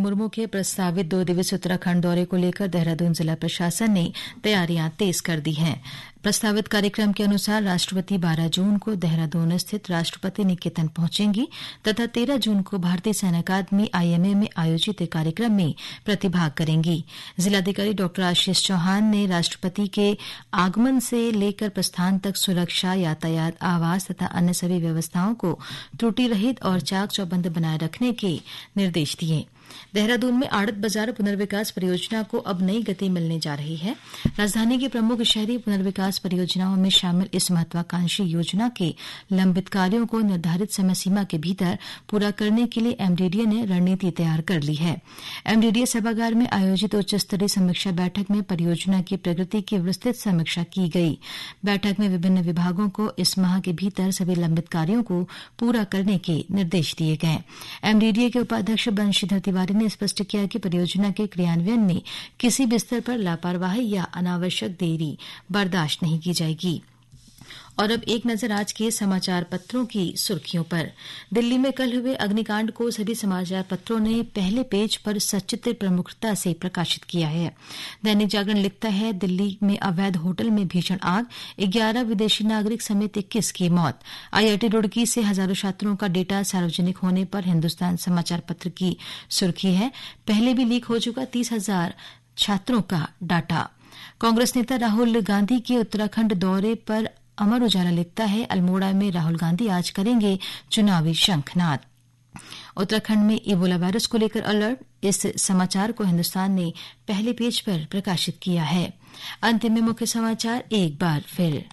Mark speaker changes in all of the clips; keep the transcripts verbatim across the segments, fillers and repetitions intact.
Speaker 1: मुर्मू के प्रस्तावित दो दिवसीय उत्तराखंड दौरे को लेकर देहरादून जिला प्रशासन ने तैयारियां तेज कर दी हैं। प्रस्तावित कार्यक्रम के अनुसार राष्ट्रपति बारह जून को देहरादून स्थित राष्ट्रपति निकेतन पहुंचेंगी तथा तेरह जून को भारतीय सैन्य अकादमी आईएमए में आयोजित कार्यक्रम में प्रतिभाग करेंगी। जिलाधिकारी डॉ आशीष चौहान ने राष्ट्रपति के आगमन से लेकर प्रस्थान तक सुरक्षा, यातायात, आवास तथा अन्य सभी व्यवस्थाओं को त्रुटि रहित और चाक चौबंद बनाए रखने के निर्देश दिए। देहरादून में आड़त बाजार पुनर्विकास परियोजना को अब नई गति मिलने जा रही है। राजधानी की प्रमुख शहरी पुनर्विकास परियोजनाओं में शामिल इस महत्वाकांक्षी योजना के लंबित कार्यों को निर्धारित समय सीमा के भीतर पूरा करने के लिए एमडीडीए ने रणनीति तैयार कर ली है। एमडीडीए सभागार में आयोजित उच्च स्तरीय समीक्षा बैठक में परियोजना की प्रगति की विस्तृत समीक्षा की गई। बैठक में विभिन्न विभागों को इस माह के भीतर सभी लंबित कार्यों को पूरा करने के निर्देश दिए गए। एमडीडीए के उपाध्यक्ष बंशीधर तिवारी ने स्पष्ट किया कि परियोजना के क्रियान्वयन में किसी भी स्तर पर लापरवाही या अनावश्यक देरी बर्दाश्त नहीं की जाएगी। और अब एक नजर आज के समाचार पत्रों की सुर्खियों पर। दिल्ली में कल हुए अग्निकांड को सभी समाचार पत्रों ने पहले पेज पर सचित्र प्रमुखता से प्रकाशित किया है। दैनिक जागरण लिखता है, दिल्ली में अवैध होटल में भीषण आग, ग्यारह विदेशी नागरिक समेत इक्कीस की मौत। आईआईटी रुड़की से हजारों छात्रों का डेटा सार्वजनिक होने पर हिन्दुस्तान समाचार पत्र की सुर्खी है, पहले भी लीक हो चुका तीस हजार छात्रों का डाटा। कांग्रेस नेता राहुल गांधी के उत्तराखंड दौरे पर अमर उजाला लिखता है, अल्मोड़ा में राहुल गांधी आज करेंगे चुनावी शंखनाद। उत्तराखंड में इबोला वायरस को लेकर अलर्ट, इस समाचार को हिन्दुस्तान ने पहले पेज पर प्रकाशित किया है। अंतिम में मुख्य समाचार एक बार फिर।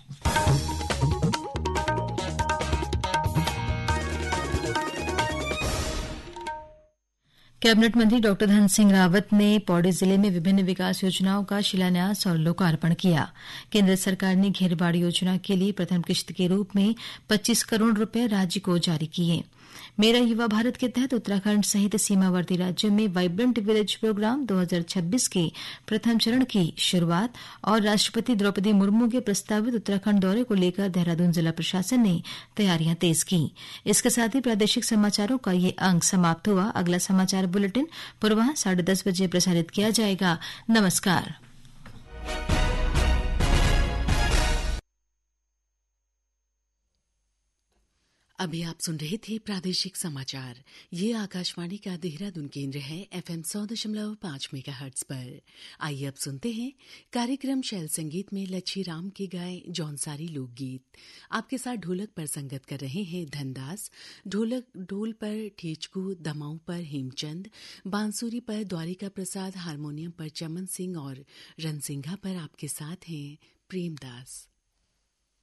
Speaker 1: कैबिनेट मंत्री डॉ धन सिंह रावत ने पौड़ी जिले में विभिन्न विकास योजनाओं का शिलान्यास और लोकार्पण किया। केंद्र सरकार ने घेरबाड़ योजना के लिए प्रथम किश्त के रूप में पच्चीस करोड़ रुपए राज्य को जारी किए। मेरा युवा भारत के तहत उत्तराखंड सहित सीमावर्ती राज्यों में वाइब्रेंट विलेज प्रोग्राम दो हज़ार छब्बीस के प्रथम चरण की शुरुआत और राष्ट्रपति द्रौपदी मुर्मू के प्रस्तावित उत्तराखंड दौरे को लेकर देहरादून जिला प्रशासन ने तैयारियां तेज की। इसके साथ ही प्रादेशिक समाचारों का ये अंक समाप्त हुआ। अगला समाचार बुलेटिन पूर्वाह साढ़े दस बजे प्रसारित किया जाएगा। नमस्कार।
Speaker 2: अभी आप सुन रहे थे प्रादेशिक समाचार। ये आकाशवाणी का देहरादून केंद्र है, एफएम सौ दशमलव पांच मेगाहर्ट्ज पर। आइए अब सुनते हैं कार्यक्रम शैल संगीत में लच्छी राम के गाए जौनसारी लोकगीत। आपके साथ ढोलक पर संगत कर रहे हैं धनदास, ढोलक ढोल पर ठेचकू, दमाऊ पर हेमचंद, बांसुरी पर द्वारिका प्रसाद, हारमोनियम पर चमन सिंह और रणसिंघा पर आपके साथ हैं प्रेमदास।